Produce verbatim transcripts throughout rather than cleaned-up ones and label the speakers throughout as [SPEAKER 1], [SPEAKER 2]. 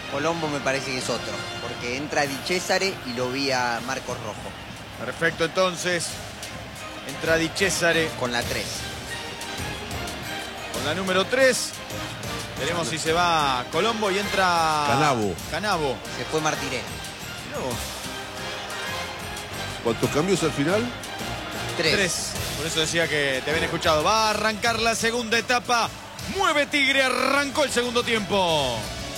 [SPEAKER 1] Colombo me parece que es otro, porque entra Di Cesare y lo vi a Marcos Rojo.
[SPEAKER 2] Perfecto, entonces. Entra Di Cesare.
[SPEAKER 1] Con la tres.
[SPEAKER 2] Con la número tres. Veremos si se va Colombo y entra...
[SPEAKER 3] Canavo.
[SPEAKER 2] Canavo.
[SPEAKER 1] Se fue Martirena.
[SPEAKER 2] Mirá vos.
[SPEAKER 3] ¿Cuántos cambios al final?
[SPEAKER 1] Tres.
[SPEAKER 2] Tres. Por eso decía que te habían escuchado. Va a arrancar la segunda etapa. Mueve Tigre, arrancó el segundo tiempo.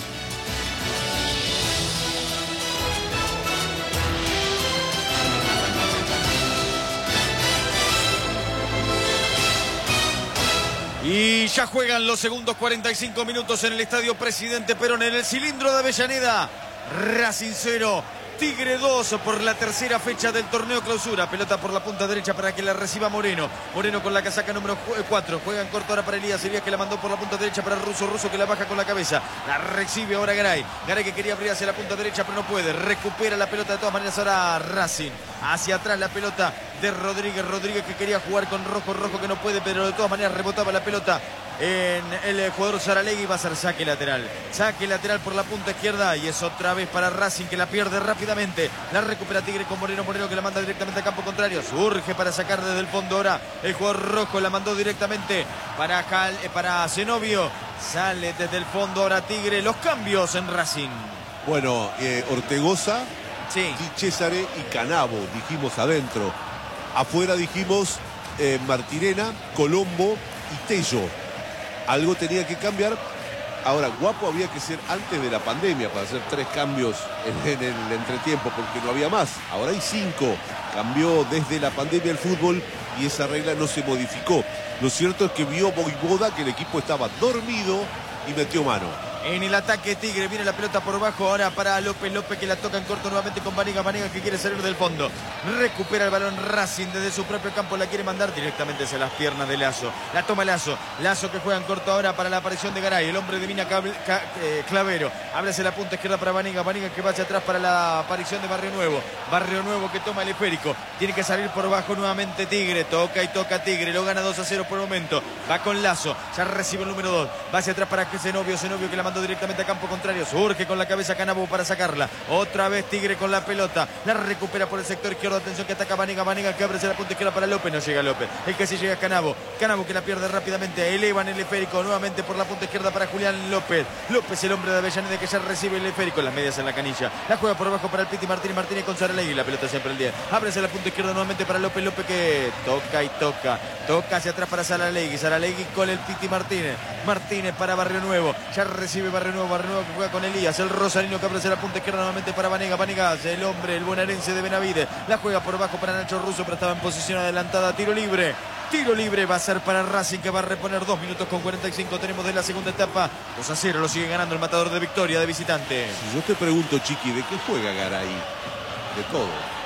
[SPEAKER 2] Y ya juegan los segundos cuarenta y cinco minutos en el Estadio Presidente Perón, en el cilindro de Avellaneda. Racing cero, Tigre dos por la tercera fecha del torneo clausura. Pelota por la punta derecha para que la reciba Moreno. Moreno con la casaca número cuatro. Juega en corto ahora para Elías. Elías que la mandó por la punta derecha para Russo. Russo que la baja con la cabeza. La recibe ahora Garay. Garay que quería abrir hacia la punta derecha pero no puede. Recupera la pelota de todas maneras ahora Racing. Hacia atrás la pelota de Rodríguez. Rodríguez que quería jugar con Rojo. Rojo que no puede, pero de todas maneras rebotaba la pelota en el jugador Saralegui. Va a ser saque lateral. Saque lateral por la punta izquierda. Y es otra vez para Racing que la pierde rápidamente. La recupera Tigre con Moreno. Moreno que la manda directamente a campo contrario. Surge para sacar desde el fondo ahora el jugador Rojo. La mandó directamente para, Cal, para Zenobio. Sale desde el fondo ahora Tigre. Los cambios en Racing.
[SPEAKER 3] Bueno, eh, Ortegoza,
[SPEAKER 2] Sí.
[SPEAKER 3] Di Cesare y Canavo, dijimos adentro. Afuera dijimos eh, Martirena, Colombo y Tello. Algo tenía que cambiar. Ahora, Guapo había que ser antes de la pandemia para hacer tres cambios en, en el entretiempo, porque no había más. Ahora hay cinco. Cambió desde la pandemia el fútbol y esa regla no se modificó. Lo cierto es que vio Boivoda que el equipo estaba dormido y metió mano.
[SPEAKER 2] En el ataque Tigre, viene la pelota por bajo ahora para López, López que la toca en corto nuevamente con Vanega, Vanega que quiere salir del fondo. Recupera el balón Racing desde su propio campo, la quiere mandar directamente hacia las piernas de Lazo. La toma Lazo, Lazo que juega en corto ahora para la aparición de Garay, el hombre de Mina Cable, Ca, eh, Clavero. Ábrese la punta izquierda para Vanega, Vanega que va hacia atrás para la aparición de Barrio Nuevo. Barrio Nuevo que toma el esférico, tiene que salir por bajo nuevamente Tigre, toca y toca Tigre, lo gana dos a cero por el momento. Va con Lazo, ya recibe el número dos, va hacia atrás para Zenobio, Zenobio que la mandó directamente a campo contrario, surge con la cabeza Canavo para sacarla, otra vez Tigre con la pelota, la recupera por el sector izquierdo, atención que ataca Vanega, Vanega que abre hacia la punta izquierda para López, no llega López, el que sí llega es Canavo, Canavo que la pierde rápidamente, elevan el esférico nuevamente por la punta izquierda para Julián López, López el hombre de Avellaneda que ya recibe el esférico, las medias en la canilla, la juega por abajo para el Piti Martínez, Martínez con Saralegui, la pelota siempre el diez, abre hacia la punta izquierda nuevamente para López, López que toca y toca, toca hacia atrás para Saralegui, Saralegui con el Piti Martínez, Martínez para Barrio Nuevo, ya recibe Barrio Nuevo, Barrio Nuevo que juega con Elías, el rosarino que abre hacia la punta izquierda nuevamente para Vanega, Vanega, el hombre, el bonaerense de Benavides, la juega por abajo para Nacho Russo, pero estaba en posición adelantada, tiro libre, tiro libre va a ser para Racing que va a reponer dos minutos con cuarenta y cinco, tenemos de la segunda etapa, dos a cero, lo sigue ganando el Matador de Victoria de visitante.
[SPEAKER 3] Si yo te pregunto, Chiqui, ¿de qué juega Garay? De todo.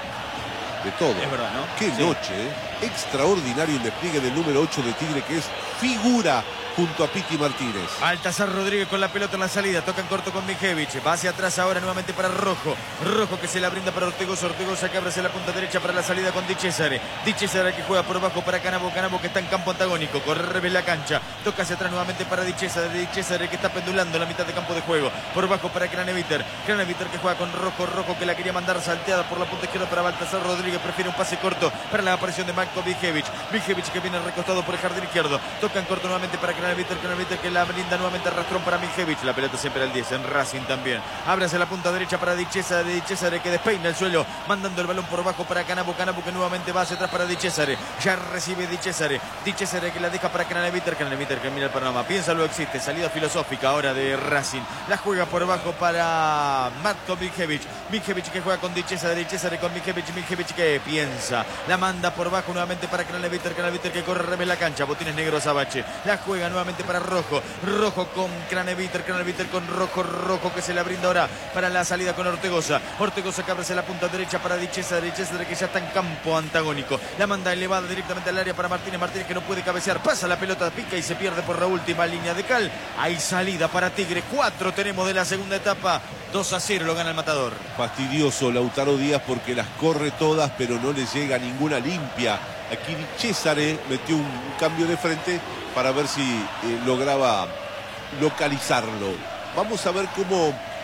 [SPEAKER 3] De todo.
[SPEAKER 2] Es verdad, ¿no?
[SPEAKER 3] Qué
[SPEAKER 2] Sí.
[SPEAKER 3] noche, ¿eh? Extraordinario el despliegue del número ocho de Tigre, que es figura junto a Piti Martínez.
[SPEAKER 2] Baltasar Rodríguez con la pelota en la salida, toca en corto con Mijevich, va hacia atrás ahora nuevamente para Rojo, Rojo que se la brinda para Ortegoza, Ortegoza que abre hacia la punta derecha para la salida con Di Cesare, Di Cesare que juega por abajo para Canavo, Canavo que está en campo antagónico, corre la cancha, toca hacia atrás nuevamente para Di Cesare, Di Cesare que está pendulando la mitad de campo de juego, por abajo para Craneviter, Craneviter que juega con Rojo, Rojo que la quería mandar salteada por la punta izquierda para Baltasar Rodríguez, prefiere un pase corto para la aparición de Marco Mijevich, Mijevich que viene recostado por el jardín izquierdo, toca en corto nuevamente para Craneviter, Craneviter que la brinda nuevamente Rastrón para Mijevich, la pelota siempre al diez, en Racing también, abre hacia la punta derecha para Di Cesare, Di Cesare que despeina el suelo, mandando el balón por abajo para Canavo, Canavo que nuevamente va hacia atrás para Di Cesare, ya recibe Di Cesare, Di Cesare que la deja para Craneviter, Craneviter que mira el panorama, piensa lo existe, salida filosófica ahora de Racing, la juega por abajo para Matko Mijevich, Mijevich que juega con Di Cesare, Di Cesare con Mijevich, Mijevich que piensa, la manda por abajo nuevamente para Craneviter, Craneviter que corre revés la cancha, botines negros Abache, la juega nuevamente para Rojo, Rojo con Craneviter, Craneviter con Rojo, Rojo que se la brinda ahora para la salida con Ortegoza, Ortegoza que abre hacia la punta derecha para Di Cesare, Di Cesare que ya está en campo antagónico, la manda elevada directamente al área para Martínez, Martínez que no puede cabecear, pasa la pelota, pica y se pierde por la última línea de cal, hay salida para Tigre, cuatro tenemos de la segunda etapa, dos a cero lo gana el Matador.
[SPEAKER 3] Fastidioso Lautaro Díaz porque las corre todas pero no le llega ninguna limpia. Aquí Di Cesare metió un cambio de frente para ver si eh, lograba localizarlo. Vamos a ver cómo